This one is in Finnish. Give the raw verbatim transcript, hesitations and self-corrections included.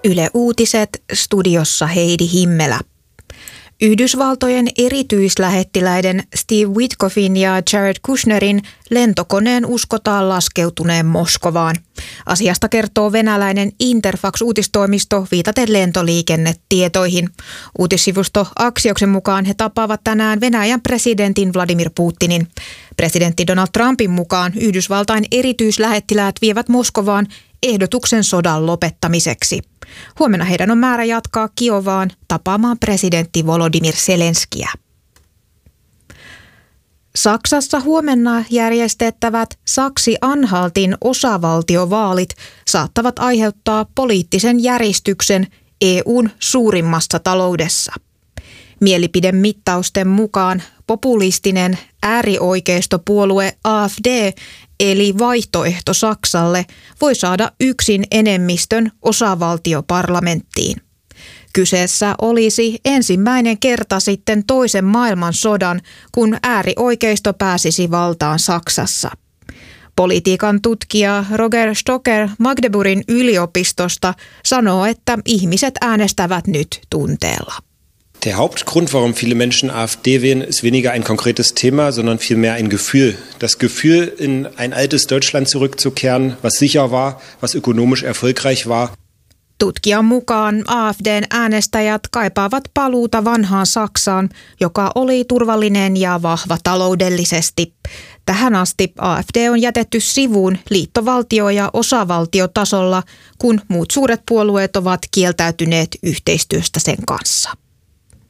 Yle Uutiset, studiossa Heidi Himmelä. Yhdysvaltojen erityislähettiläiden Steve Witkoffin ja Jared Kushnerin lentokoneen uskotaan laskeutuneen Moskovaan. Asiasta kertoo venäläinen Interfax-uutistoimisto viitaten lentoliikennetietoihin. Uutissivusto Axioksen mukaan he tapaavat tänään Venäjän presidentin Vladimir Putinin. Presidentti Donald Trumpin mukaan Yhdysvaltain erityislähettiläät vievät Moskovaan ehdotuksen sodan lopettamiseksi. Huomenna heidän on määrä jatkaa Kiovaan tapaamaan presidentti Volodymyr Zelenskiä. Saksassa huomenna järjestettävät Saksi-Anhaltin osavaltiovaalit saattavat aiheuttaa poliittisen järistyksen E U:n suurimmassa taloudessa. Mielipidemittausten mukaan populistinen äärioikeistopuolue A F D eli vaihtoehto Saksalle voi saada yksin enemmistön osavaltioparlamenttiin. Kyseessä olisi ensimmäinen kerta sitten toisen maailmansodan, kun äärioikeisto pääsisi valtaan Saksassa. Politiikan tutkija Roger Stocker Magdeburgin yliopistosta sanoo, että ihmiset äänestävät nyt tunteella. Der Hauptgrund, warum viele Menschen A F D wählen, ist weniger ein konkretes Thema, sondern vielmehr ein Gefühl. Das Gefühl, in ein altes Deutschland zurückzukehren, was sicher war, was ökonomisch erfolgreich war. Tutkijan mukaan A F D:n äänestäjät kaipaavat paluuta vanhaan Saksaan, joka oli turvallinen ja vahva taloudellisesti. Tähän asti A F D on jätetty sivuun liittovaltio- ja osavaltiotasolla, kun muut suuret puolueet ovat kieltäytyneet yhteistyöstä sen kanssa.